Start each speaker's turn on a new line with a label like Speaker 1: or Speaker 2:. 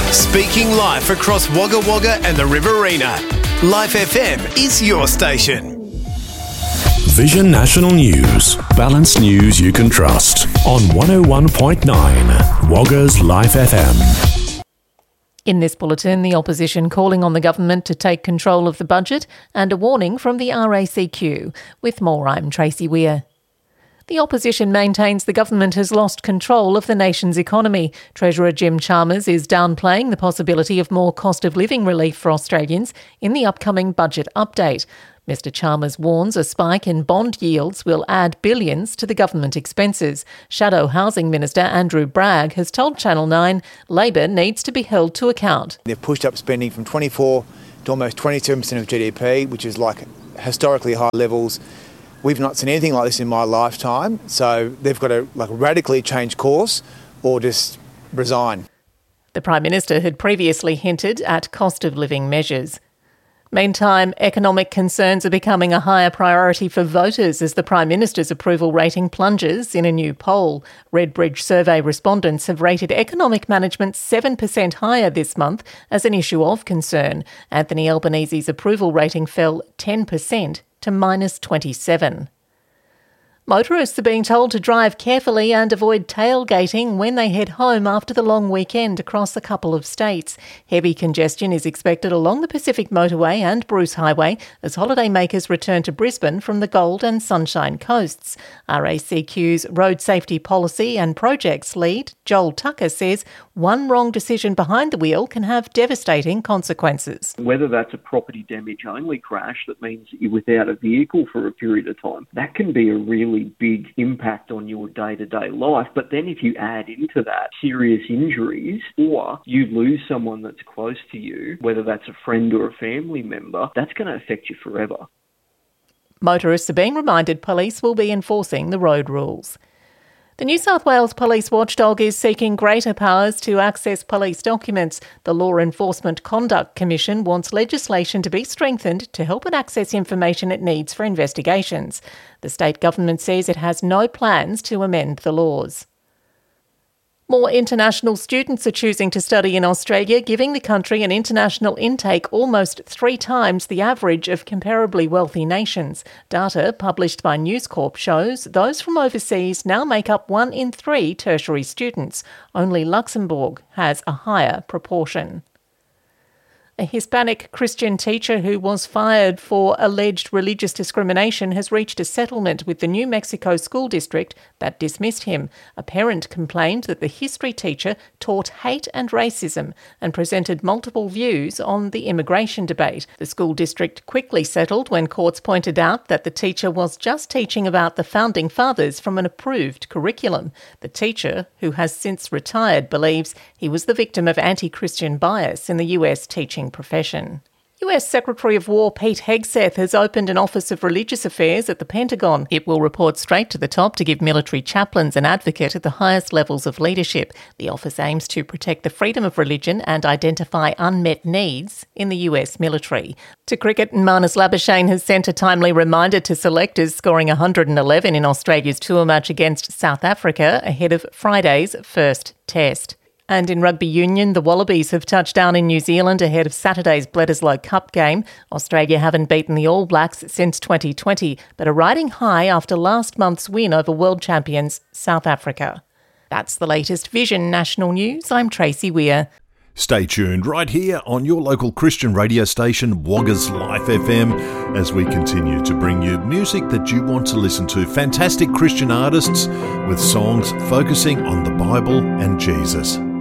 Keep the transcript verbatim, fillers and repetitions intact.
Speaker 1: Speaking life across Wagga Wagga and the Riverina, Life F M is your station.
Speaker 2: Vision National News. Balanced news you can trust. On one oh one point nine, Wagga's Life F M.
Speaker 3: In this bulletin, the opposition calling on the government to take control of the budget and a warning from the R A C Q. With more, I'm Tracy Weir. The opposition maintains the government has lost control of the nation's economy. Treasurer Jim Chalmers is downplaying the possibility of more cost of living relief for Australians in the upcoming budget update. Mister Chalmers warns a spike in bond yields will add billions to the government expenses. Shadow Housing Minister Andrew Bragg has told Channel nine Labor needs to be held to account.
Speaker 4: They've pushed up spending from twenty-four to almost twenty-seven percent of G D P, which is like historically high levels. We've not seen anything like this in my lifetime, so they've got to like radically change course or just resign.
Speaker 3: The Prime Minister had previously hinted at cost of living measures. Meantime, economic concerns are becoming a higher priority for voters as the Prime Minister's approval rating plunges in a new poll. Redbridge survey respondents have rated economic management seven percent higher this month as an issue of concern. Anthony Albanese's approval rating fell ten percent to minus twenty-seven. Motorists are being told to drive carefully and avoid tailgating when they head home after the long weekend across a couple of states. Heavy congestion is expected along the Pacific Motorway and Bruce Highway as holidaymakers return to Brisbane from the Gold and Sunshine Coasts. R A C Q's Road Safety Policy and Projects lead, Joel Tucker, says one wrong decision behind the wheel can have devastating consequences.
Speaker 5: Whether that's a property damage-only crash that means that you're without a vehicle for a period of time, that can be a really big impact on your day-to-day life. But then if you add into that serious injuries or you lose someone that's close to you, whether that's a friend or a family member, that's going to affect you forever.
Speaker 3: Motorists are being reminded police will be enforcing the road rules. The New South Wales Police Watchdog is seeking greater powers to access police documents. The Law Enforcement Conduct Commission wants legislation to be strengthened to help it access information it needs for investigations. The state government says it has no plans to amend the laws. More international students are choosing to study in Australia, giving the country an international intake almost three times the average of comparably wealthy nations. Data published by News Corp shows those from overseas now make up one in three tertiary students. Only Luxembourg has a higher proportion. A Hispanic Christian teacher who was fired for alleged religious discrimination has reached a settlement with the New Mexico School District that dismissed him. A parent complained that the history teacher taught hate and racism and presented multiple views on the immigration debate. The school district quickly settled when courts pointed out that the teacher was just teaching about the Founding Fathers from an approved curriculum. The teacher, who has since retired, believes he was the victim of anti-Christian bias in the U S teaching profession. U S Secretary of War Pete Hegseth has opened an Office of Religious Affairs at the Pentagon. It will report straight to the top to give military chaplains an advocate at the highest levels of leadership. The office aims to protect the freedom of religion and identify unmet needs in the U S military. To cricket, Marnus Labuschagne has sent a timely reminder to selectors, scoring one hundred eleven in Australia's tour match against South Africa ahead of Friday's first test. And in rugby union, the Wallabies have touched down in New Zealand ahead of Saturday's Bledisloe Cup game. Australia haven't beaten the All Blacks since twenty twenty, but are riding high after last month's win over world champions South Africa. That's the latest Vision National News. I'm Tracy Weir.
Speaker 2: Stay tuned right here on your local Christian radio station, Wagga's Life F M, as we continue to bring you music that you want to listen to. Fantastic Christian artists with songs focusing on the Bible and Jesus.